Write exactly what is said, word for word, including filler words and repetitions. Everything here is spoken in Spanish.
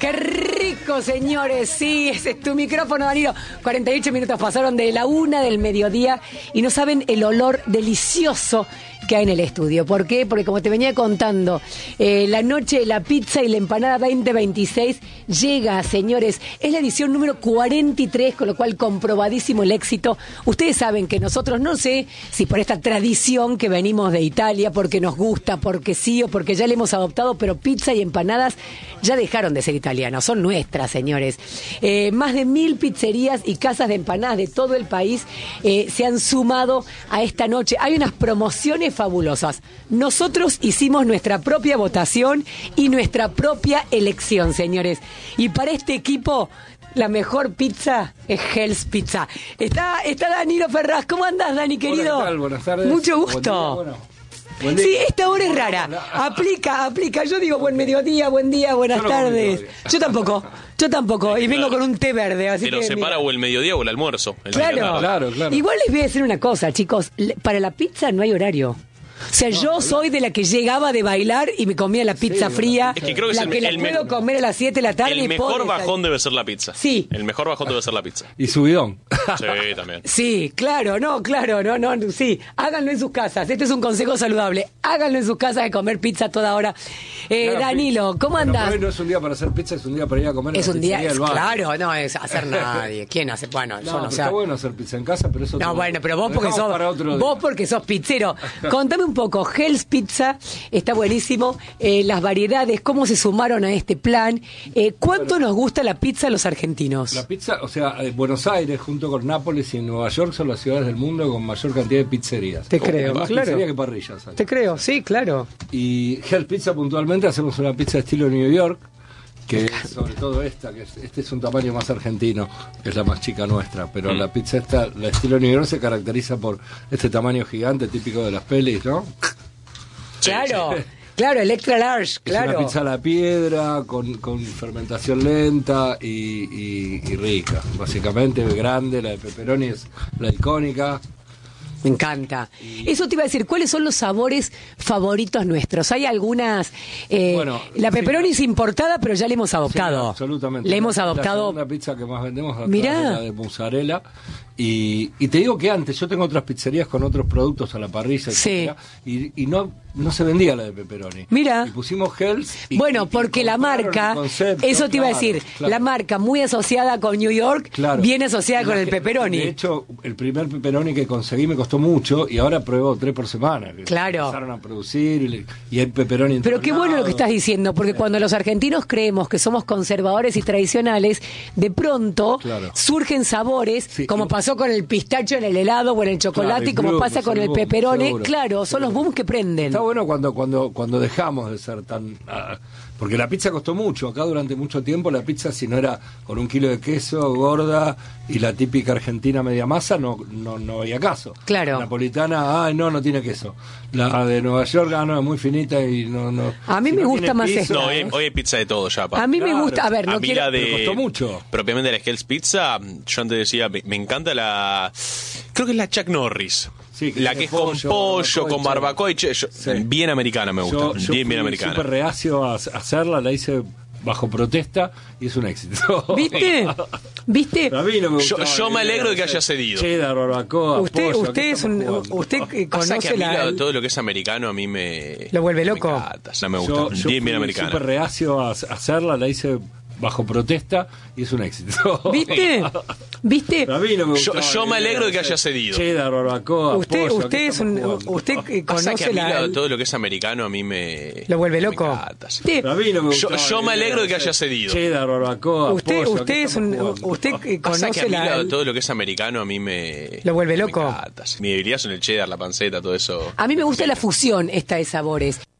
¡Qué rico, señores! Sí, ese es tu micrófono, Danilo. cuarenta y ocho minutos pasaron de la una del mediodía y no saben el olor delicioso que hay en el estudio. ¿Por qué? Porque como te venía contando, eh, la noche de la pizza y la empanada veinte veintiséis llega, señores. Es la edición número cuarenta y tres, con lo cual comprobadísimo el éxito. Ustedes saben que nosotros, no sé si por esta tradición que venimos de Italia, porque nos gusta, porque sí o porque ya le hemos adoptado, pero pizza y empanadas ya dejaron de ser italianas, son nuestras, señores. Eh, más de mil pizzerías y casas de empanadas de todo el país eh, se han sumado a esta noche. Hay unas promociones fabulosas. Nosotros hicimos nuestra propia votación y nuestra propia elección, señores. Y para este equipo, la mejor pizza es Hell's Pizza. Está, está Danilo Ferraz. ¿Cómo andás, Dani, querido? Hola, ¿qué tal? Buenas tardes. Mucho gusto. Buen día, bueno. Buen día. Sí, esta hora es rara. Aplica, aplica. Yo digo buen mediodía, buen día, buenas Yo no tardes. Yo tampoco, yo tampoco. Y vengo con un té verde. Así Pero que, separa mira. o el mediodía o el almuerzo. El Claro, Claro, claro. Igual les voy a decir una cosa, chicos. Le- Para la pizza no hay horario. O sea, yo soy de la que llegaba de bailar y me comía la pizza Sí, fría. Es que creo que es la el- que la el puedo me- comer a las siete de la tarde. El y mejor puedo bajón desayunar. debe ser la pizza. Sí. El mejor bajón debe ser la pizza. Y subidón. Sí, también. Sí, claro, no, claro, no, no, sí. Háganlo en sus casas. Este es un consejo saludable. Háganlo en sus casas de comer pizza toda hora. Eh, Claro, Danilo, ¿cómo Bueno, andás? pero hoy no es un día para hacer pizza, es un día para ir a comer. a Es la un día, pizzería es, del barrio. claro, no es hacer nadie. ¿Quién hace? Bueno, No, yo pero no sé. está bueno hacer pizza en casa, pero eso No, te- bueno, pero vos lo porque dejamos sos para otro día. vos porque sos pizzero. Contame un poco, Hell's Pizza está buenísimo, eh, las variedades, cómo se sumaron a este plan, eh, ¿cuánto nos gusta la pizza a los argentinos? La pizza, o sea, eh, Buenos Aires junto con Nápoles y Nueva York son las ciudades del mundo con mayor cantidad de pizzerías. Te creo, Hay más claro. pizzerías que parrillas hay. Te creo, sí, claro. Y Hell's Pizza puntualmente hacemos una pizza estilo New York, que es sobre todo esta, que es, este es un tamaño más argentino, que es la más chica nuestra, pero Mm. la pizza esta, la estilo New York se caracteriza por este tamaño gigante típico de las pelis, ¿no? Sí, Claro, claro, el extra large, Es claro. una pizza a la piedra, con, con fermentación lenta y, y- y rica. Básicamente grande, la de pepperoni es la icónica. Me encanta. Eso te iba a decir, ¿cuáles son los sabores favoritos nuestros? Hay algunas... eh, Bueno, la sí. pepperoni es importada, pero ya la hemos adoptado. Sí, absolutamente. La hemos La adoptado. segunda pizza que más vendemos acá Mirá. es la de mozzarella. Y, y te digo que antes, yo tengo otras pizzerías con otros productos a la parrilla, Sí. etcétera, y, y no, no se vendía la de pepperoni. Mira. Y pusimos Hell's. y- Bueno, y- y porque la compraron marca, el concepto, eso te iba a claro, decir, claro. la marca muy asociada con New York, Claro. viene asociada Y con la el que- pepperoni. De hecho, el primer pepperoni que conseguí me costó mucho y ahora pruebo tres por semana. que Claro. Empezaron a producir y, le- y hay pepperoni en Pero todos qué bueno lo que lados. estás diciendo, porque cuando los argentinos creemos que somos conservadores y tradicionales, de pronto Claro. surgen sabores, Sí, como y- pasó con el pistacho en el helado o en el chocolate, Claro, y como el pasa boom, con el el boom, pepperoni. seguro, Claro, son los seguro. booms que prenden. Está bueno cuando, cuando, cuando dejamos de ser tan... ah, porque la pizza costó mucho. Acá durante mucho tiempo la pizza, si no era con un kilo de queso, gorda, y la típica argentina media masa, no, no, no había caso. Claro. La napolitana, ay, no, no tiene queso. La de Nueva York, ah, no, es muy finita y no... no A mí si me no gusta tiene más piso, esta, No, hoy, ¿eh? hoy hay pizza de todo ya, pa. A mí me Claro. gusta, a ver, no a mí quiero... la de... Pero costó mucho. Propiamente la Hell's Pizza, yo antes decía, me, me encanta la... Creo que es la Chuck Norris. Sí, que la tiene que es con pollo, pollo, barbacoa y con che. barbacoa y che. Yo- Sí. Bien americana me gusta. Yo, yo bien, bien fui americana. súper reacio a a hacerla, la hice bajo protesta y es un éxito. ¿Viste? ¿Viste? A mí no me Yo- gustaba yo me la alegro de que idea haya cedido. Cheddar, barbacoa, Usted, pollo, usted ¿qué es un, estamos jugando? usted que Pasa que a conoce mí la... la- todo lo que es americano a mí me... Lo vuelve loco. Me encanta, ya me gusta. Yo, yo bien, bien fui americana. súper reacio a a hacerla, la hice bajo protesta y es un éxito. ¿Viste? ¿Viste? A mí no me Yo- gustaba yo la me idea alegro de que hacer haya cedido. Cheddar, barbacoa, Usted, pollo, usted ¿qué es un, estamos jugando? usted que Pasa que a conoce mí la... la- todo lo que es americano a mí me... Lo vuelve me loco. encanta, sí. ¿Viste? A mí no me Yo- gustaba yo la me idea alegro de que hacer haya cedido. Cheddar, barbacoa, Usted, pollo, usted ¿qué es un, estamos jugando? usted que Pasa que a conoce mí la... la- todo lo que es americano a mí me... Lo vuelve me loco. encanta, sí. Mi debilidad son el cheddar, la panceta, todo eso. A mí me gusta la fusión esta de sabores.